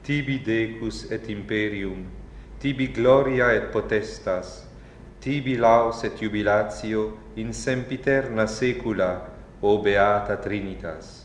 tibi decus et imperium, tibi gloria et potestas, tibi laus et jubilatio in sempiterna saecula, o Beata Trinitas.